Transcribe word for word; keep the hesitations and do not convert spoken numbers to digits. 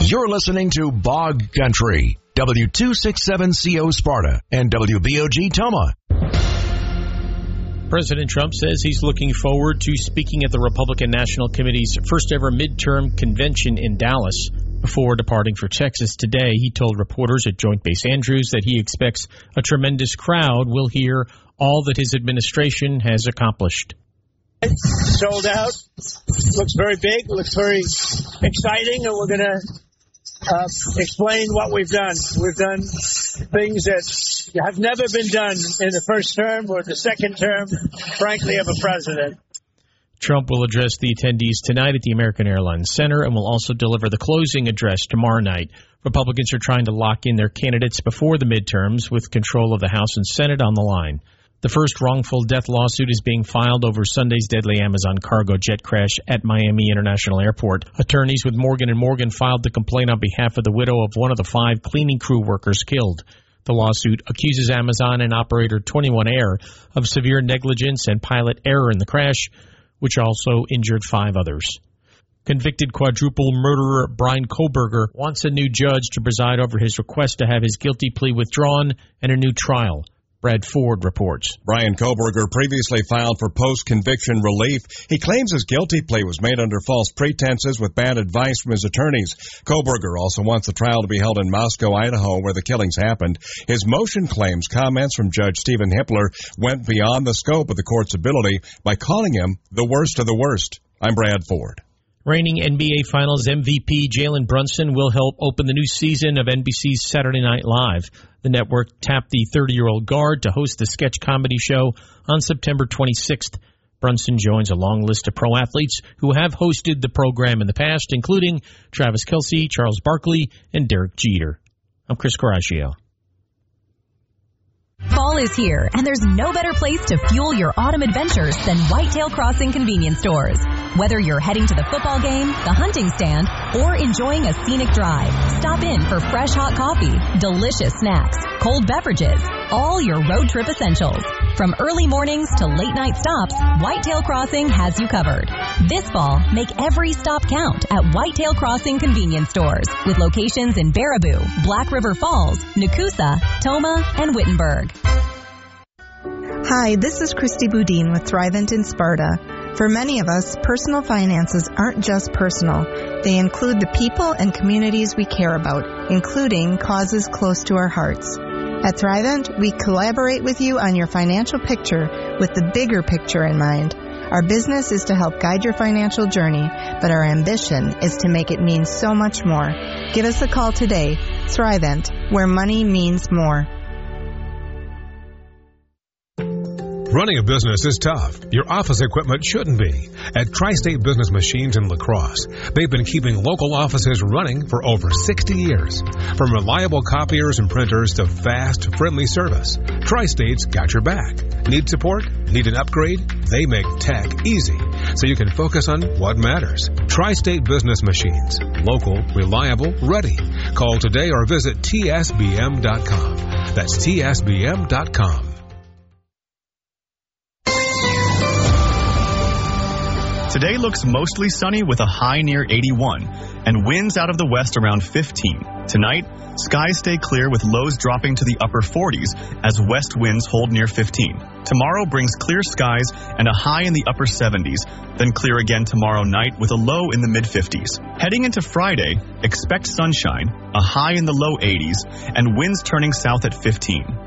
You're listening to Bog Country, W two sixty-seven C O Sparta and W B O G Toma. President Trump says he's looking forward to speaking at the Republican National Committee's first ever midterm convention in Dallas. Before departing for Texas today, he told reporters at Joint Base Andrews that he expects a tremendous crowd will hear all that his administration has accomplished. Sold out. Looks very big. Looks very exciting, and we're going to uh, explain what we've done. We've done things that have never been done in the first term or the second term, frankly, of a president. Trump will address the attendees tonight at the American Airlines Center and will also deliver the closing address tomorrow night. Republicans are trying to lock in their candidates before the midterms with control of the House and Senate on the line. The first wrongful death lawsuit is being filed over Sunday's deadly Amazon cargo jet crash at Miami International Airport. Attorneys with Morgan and Morgan filed the complaint on behalf of the widow of one of the five cleaning crew workers killed. The lawsuit accuses Amazon and operator twenty-one Air of severe negligence and pilot error in the crash, which also injured five others. Convicted quadruple murderer Bryan Kohberger wants a new judge to preside over his request to have his guilty plea withdrawn and a new trial. Brad Ford reports. Bryan Kohberger previously filed for post-conviction relief. He claims his guilty plea was made under false pretenses with bad advice from his attorneys. Kohberger also wants the trial to be held in Moscow, Idaho, where the killings happened. His motion claims comments from Judge Stephen Hippler went beyond the scope of the court's ability by calling him the worst of the worst. I'm Brad Ford. Reigning N B A Finals M V P Jalen Brunson will help open the new season of N B C's Saturday Night Live. The network tapped the thirty-year-old guard to host the sketch comedy show on September twenty-sixth. Brunson joins a long list of pro athletes who have hosted the program in the past, including Travis Kelce, Charles Barkley, and Derek Jeter. I'm Chris Coraggio. Fall is here, and there's no better place to fuel your autumn adventures than Whitetail Crossing convenience stores. Whether you're heading to the football game, the hunting stand, or enjoying a scenic drive, stop in for fresh hot coffee, delicious snacks, cold beverages, all your road trip essentials. From early mornings to late night stops, Whitetail Crossing has you covered. This fall, make every stop count at Whitetail Crossing convenience stores with locations in Baraboo, Black River Falls, Nakusa, Toma, and Wittenberg. Hi, this is Christy Boudin with Thrivent in Sparta. For many of us, personal finances aren't just personal. They include the people and communities we care about, including causes close to our hearts. At Thrivent, we collaborate with you on your financial picture with the bigger picture in mind. Our business is to help guide your financial journey, but our ambition is to make it mean so much more. Give us a call today. Thrivent, where money means more. Running a business is tough. Your office equipment shouldn't be. At Tri-State Business Machines in La Crosse, they've been keeping local offices running for over sixty years. From reliable copiers and printers to fast, friendly service, Tri-State's got your back. Need support? Need an upgrade? They make tech easy, so you can focus on what matters. Tri-State Business Machines. Local, reliable, ready. Call today or visit T S B M dot com. That's T S B M dot com. Today looks mostly sunny with a high near eighty-one and winds out of the west around fifteen. Tonight, skies stay clear with lows dropping to the upper forties as west winds hold near fifteen. Tomorrow brings clear skies and a high in the upper seventies, then clear again tomorrow night with a low in the mid-fifties. Heading into Friday, expect sunshine, a high in the low eighties, and winds turning south at fifteen.